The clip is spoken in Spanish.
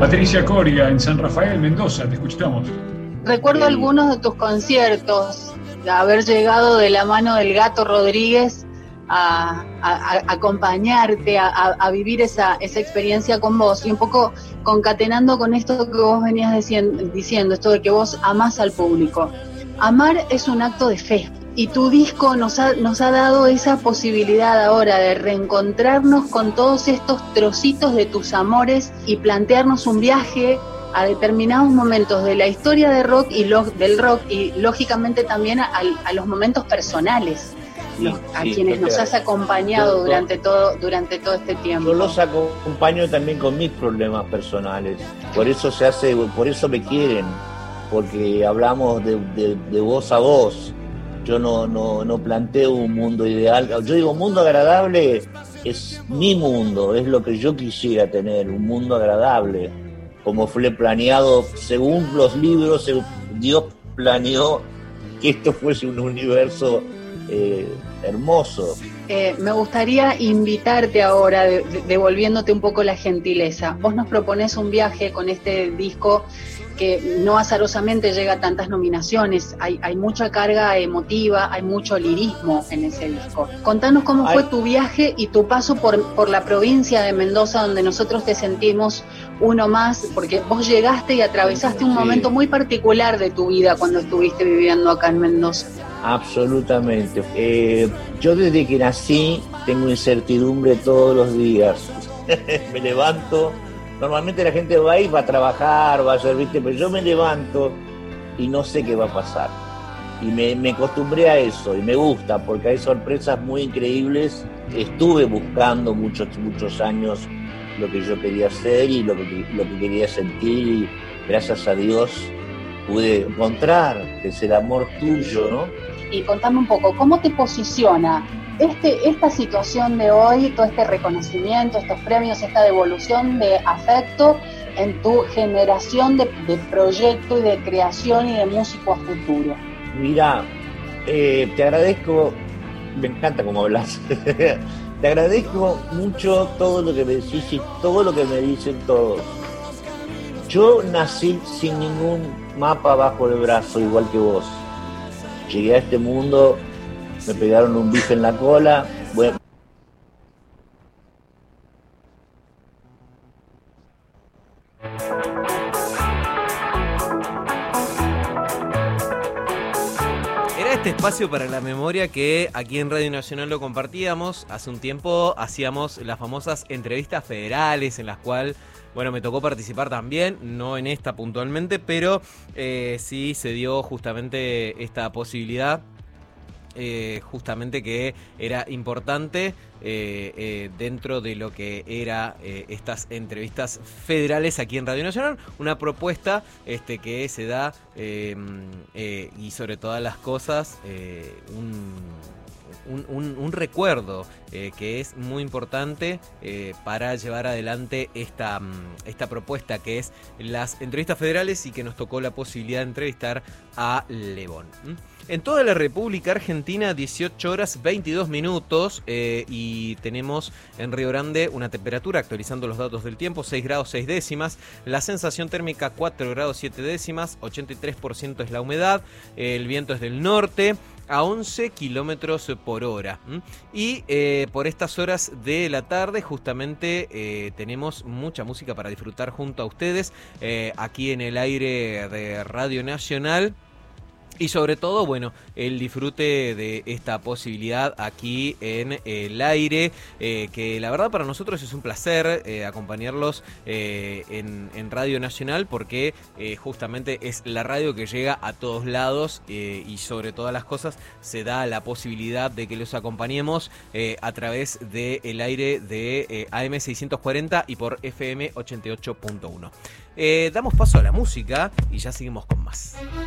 Patricia Coria en San Rafael, Mendoza, te escuchamos. Recuerdo algunos de tus conciertos, de haber llegado de la mano del Gato Rodríguez a acompañarte, a vivir esa experiencia con vos, y un poco concatenando con esto que vos venías diciendo, esto de que vos amás al público. Amar es un acto de fe, y tu disco nos ha dado esa posibilidad ahora de reencontrarnos con todos estos trocitos de tus amores y plantearnos un viaje a determinados momentos de la historia del rock y lógicamente también a los momentos personales, a quienes nos has acompañado durante todo este tiempo. Yo los acompaño también con mis problemas personales, por eso me quieren, porque hablamos de voz a voz. Yo no planteo un mundo ideal. Yo digo, mundo agradable es mi mundo, es lo que yo quisiera tener, un mundo agradable, como fue planeado según los libros. Dios planeó que esto fuese un universo hermoso. Me gustaría invitarte ahora, devolviéndote un poco la gentileza. Vos nos proponés un viaje con este disco que no azarosamente llega a tantas nominaciones, hay mucha carga emotiva, hay mucho lirismo en ese disco. Contanos cómo fue tu viaje y tu paso por la provincia de Mendoza, donde nosotros te sentimos uno más, porque vos llegaste y atravesaste un momento muy particular de tu vida cuando estuviste viviendo acá en Mendoza. Absolutamente. Yo desde que nací tengo incertidumbre todos los días. Me levanto. Normalmente la gente va a trabajar, va a hacer, ¿viste? Pero yo me levanto y no sé qué va a pasar. Y me acostumbré a eso y me gusta porque hay sorpresas muy increíbles. Estuve buscando muchos años lo que yo quería hacer y lo que quería sentir, y gracias a Dios pude encontrar, que es el amor tuyo, ¿no? Y contame un poco, ¿cómo te posiciona esta situación de hoy, todo este reconocimiento, estos premios, esta devolución de afecto en tu generación de proyecto y de creación y de músico a futuro? Mira, te agradezco, me encanta cómo hablas. Te agradezco mucho todo lo que me decís y todo lo que me dicen todos. Yo nací sin ningún mapa bajo el brazo, igual que vos. Llegué a este mundo, me pegaron un bife en la cola. Bueno, era este espacio para la memoria que aquí en Radio Nacional lo compartíamos. Hace un tiempo hacíamos las famosas entrevistas federales en las cuales, bueno, me tocó participar también, no en esta puntualmente, pero sí se dio justamente esta posibilidad, justamente que era importante dentro de lo que era estas entrevistas federales aquí en Radio Nacional, una propuesta que se da y sobre todas las cosas un recuerdo que es muy importante para llevar adelante esta propuesta que es las entrevistas federales, y que nos tocó la posibilidad de entrevistar a Lebón. En toda la República Argentina 18 horas 22 minutos y tenemos en Río Grande una temperatura, actualizando los datos del tiempo, 6 grados 6 décimas, la sensación térmica 4 grados 7 décimas, 83% es la humedad, el viento es del norte a 11 kilómetros por hora. Y por estas horas de la tarde justamente tenemos mucha música para disfrutar junto a ustedes aquí en el aire de Radio Nacional. Y sobre todo, bueno, el disfrute de esta posibilidad aquí en el aire, que la verdad para nosotros es un placer acompañarlos en Radio Nacional, porque justamente es la radio que llega a todos lados y sobre todas las cosas se da la posibilidad de que los acompañemos a través del aire de AM 640 y por FM 88.1. Damos paso a la música y ya seguimos con más.